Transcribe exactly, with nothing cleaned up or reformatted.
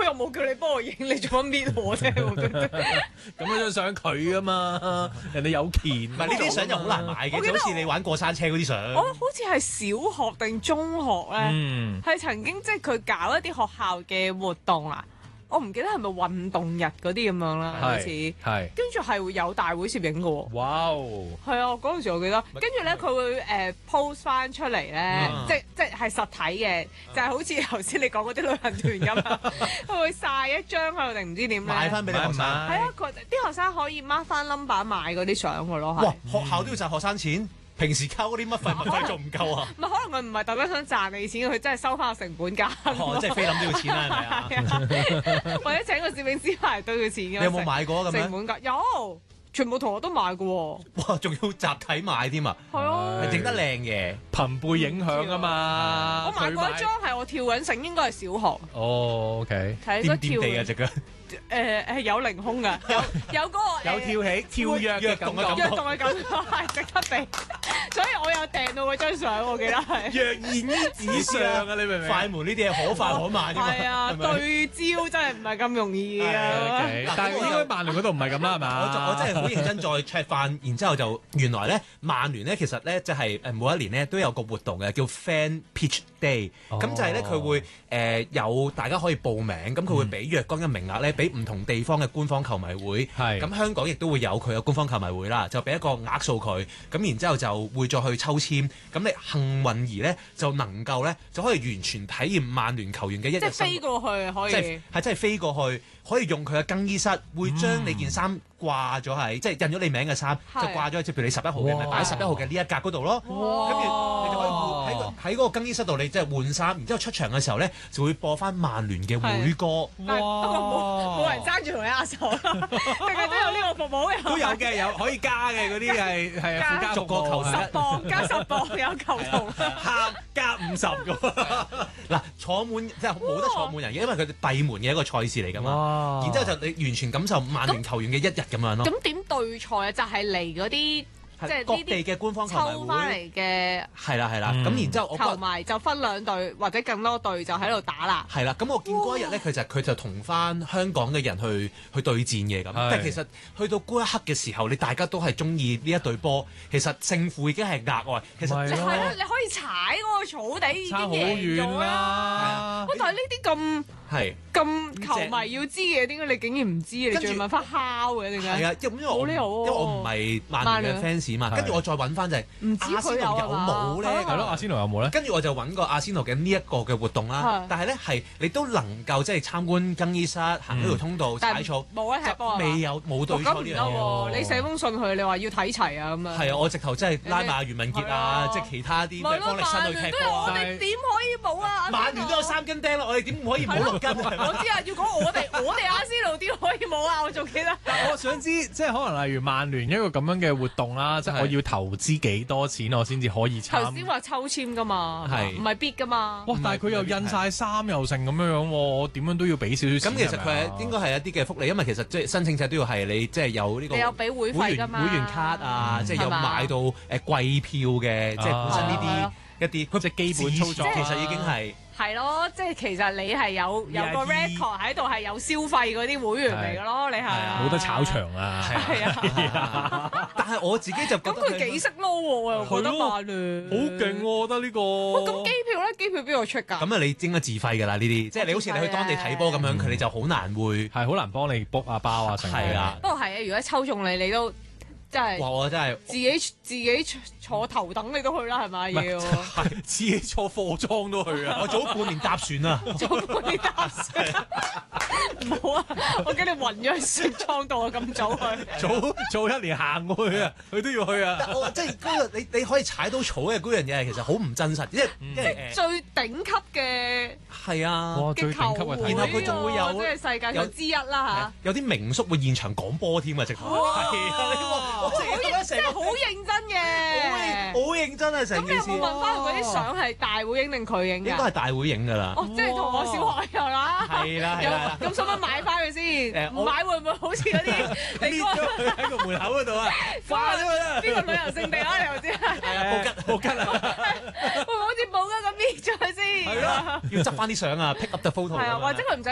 又冇叫你幫我影，你做乜搣我啫？ 咁嗰張相佢啊嘛，人哋有權。 唔係呢啲相就好難買嘅，就好似你玩過山車嗰啲相。 我好似係小學定中學咧，係、嗯、曾經即係佢搞一啲學校嘅活動啊。我唔記得係咪運動日嗰啲咁樣啦，好似，跟住係會有大會攝影嘅喎。 哇哦！ 係啊，嗰陣時我記得，跟住咧佢會誒、呃、post 翻出嚟咧、嗯，即即係實體嘅，就係、是、好似頭先你講嗰啲旅行團咁啊，佢會晒一張喺度定唔知點咧？ 買翻俾啲學生。係啊，佢啲學生可以 mark 翻 number 買嗰啲相嘅咯。 哇！學校都要賺學生錢。平時交嗰啲乜費物費仲唔夠啊？ 唔係，可能佢唔係特登想賺你錢，佢真係收翻個成本價。 哦，即係菲林都要錢啦，係咪啊？ 或者請個攝影師牌都要錢嘅。 你有冇買過咁樣？ 成本價有，全部同學都買過喎。 哇！仲要集體買添啊！ 係啊， 係整得靚嘅， 朋輩影響啊嘛。 我買過一張係我跳緊繩，應該係小學。 哦 ，OK。 睇個跳地啊隻腳。 誒係有凌空㗎，有有嗰個有跳起跳躍嘅感覺， 躍動嘅感覺係值得地，所以我有訂到嗰張相，我記得係。 若現於紙上啊！你明唔明？快門呢啲嘢可快可慢㗎嘛。 係啊，對焦真係唔係咁容易啊。 但係應該曼聯嗰度唔係咁啦，係嘛？ 我我真係好認真再 check 翻，然之後就原來咧曼聯咧其實咧即係誒每一年咧都有個活動嘅叫 Fan Pitch Day，咁就係咧佢會誒有大家可以報名，咁佢會俾若干嘅名額咧。俾唔同地方嘅官方球迷會，咁香港亦都會有佢嘅官方球迷會啦，就俾一個額數佢，咁然之後就會再去抽簽，咁你幸運兒咧就能夠咧就可以完全體驗曼聯球員嘅一日生活。 即係飛過去可以， 即係係真係飛過去，可以用佢嘅更衣室，會將你件衫掛咗喺，即係印咗你名嘅衫，就掛咗喺，即係譬如你十一號嘅，咪擺喺十一號嘅呢一格嗰度咯。跟住你就可以喺個喺嗰個更衣室度，你即係換衫，然之後出場嘅時候咧就會播翻曼聯嘅會歌。 冇人爭住同你握手，定係都有呢個服務嘅？ 都有嘅，有可以加嘅嗰啲係係附加逐個球十磅加十磅有球童， 加加五十個。 嗱，坐滿即係冇得坐滿人嘅，因為佢哋閉門嘅一個賽事嚟㗎嘛。然之後就你完全感受曼聯球員嘅一日咁樣咯。 咁點對賽啊？就係嚟嗰啲。即係各地嘅官方球迷會抽翻嚟嘅， 係啦係啦，咁、嗯、然之後我球迷就分兩隊或者更多隊就喺度打啦。 係啦，咁我見嗰一日咧，佢就佢就同翻香港嘅人去去對戰嘅咁。但係其實去到嗰一刻嘅時候，你大家都係中意呢一隊波，其實勝負已經係額外。其實係啦，你可以踩嗰個草地已經贏咗啦。喂，但係呢啲咁係咁球迷要知嘅，點解你竟然唔知？你仲要問翻敲嘅點解？ 係啊，因為我因為我唔係曼聯嘅 fans。跟住我再揾翻就係阿仙奴有冇咧？ 係咯，阿仙奴有冇咧？ 跟住我就揾個阿仙奴嘅呢一個嘅活動啦。但係咧係你都能夠即係參觀更衣室，行嗰條通道踩草， 冇咧踢波未有冇對賽呢樣嘢。咁唔得喎！你寫封信去，你話要睇齊啊咁樣。 係啊，我直頭真係拉埋袁文傑啊，即係其他啲咩方力申去踢波啊。 我哋點可以冇啊？ 曼聯都有三根釘啦，我哋點可以冇六根？ 我知啊，要講我哋我哋阿仙奴點可以冇啊？我仲記得。 我想知即係可能例如曼聯一個咁樣嘅活動啦。即係我要投資幾多錢我先至可以參？ 頭先話抽籤㗎嘛， 係唔係 bid 㗎嘛？ 哇！但係佢又印晒衫又成咁樣樣喎，我點樣都要俾少少錢。 咁其實佢係應該係一啲嘅福利，因為其實即係申請者都要係你即係有呢個你有俾會費㗎嘛？ 會員卡啊，即係有買到誒貴票嘅，即係本身呢啲一啲即係基本操作， 其實已經係。 係咯，即係其實你係有有個 record 喺度係有消費嗰啲會員嚟嘅咯，你係冇得炒場啊！ 係啊， 但係我自己就覺得咁佢幾識撈喎，我又覺得曼聯好勁喎，我覺得呢個。 咁機票咧？機票邊度出㗎？ 咁啊，你應該自費㗎啦呢啲，即係你好似你去當地睇波咁樣，佢哋就好難會係好難幫你 book 啊包啊成。 係啊， 不過係啊，如果抽中你，你都。真係， 哇！我真係自己自己坐頭等你都去啦，係咪要？ 係自己坐貨裝都去啊！我早半年搭船啊， 早半年搭船，唔好啊！我驚你暈咗喺船艙度啊！咁早去， 早早一年行過去啊，佢都要去啊！ 我即係嗰個你你可以踩到草嘅嗰樣嘢，其實好唔真實，因為即係最頂級嘅係啊， 最頂級嘅， 然後佢仲會有即係世界上之一啦嚇， 有啲名宿會現場講波添啊！直頭係啊！ 好認真，好認真嘅， 好認真啊！成件事。咁你有冇問翻佢嗰啲相係大會影定佢影㗎？ 應該係大會影㗎啦。 哦，即係同我小學一樣啦。 係啦係啦。 咁使唔使買翻佢先？唔買會唔會好似嗰啲你喺個門口嗰度啊？掛咗佢啦！ 邊個旅遊勝地啊？你又知係啊，布吉布吉啊！ 會唔會好似布吉咁搣咗佢先？ 係咯，要執翻啲相啊，pick up the photo。 係啊，或者佢唔使。